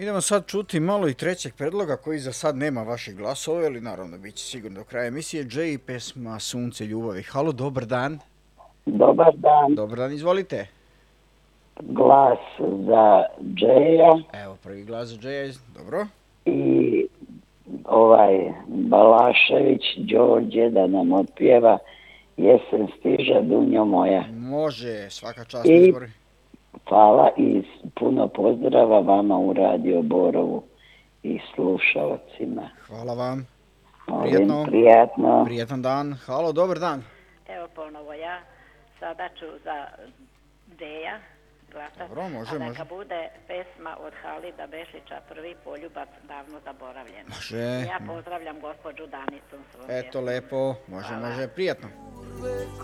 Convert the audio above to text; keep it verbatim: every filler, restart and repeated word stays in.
Idemo sad čuti malo i trećeg predloga koji za sad nema vaših glasova, ali naravno bit će sigurno do kraja emisije. Jay i pesma Sunce ljubavi. Halo, dobar dan. Dobar dan. Dobar dan, izvolite. Glas za Jaya. Evo, prvi glas za Jaya, dobro. I ovaj Balašević Đorđe da nam otpjeva Jesen stiža dunjo moja. Može, svaka čast I izbori. hvala i puno pozdrava vama u Radio Borovu i slušalcima. Hvala vam. Molim, Prijetno. prijatno. Prijetan dan. Halo, dobar dan. Evo ponovo ja, sada ću za Deja glasati, Dobro, može, a neka može. bude pesma od Halida Bešića, Prvi poljubac, davno zaboravljen. Može. Ja pozdravljam gospođu Danicu. Eto, lepo. Može, može, prijetno.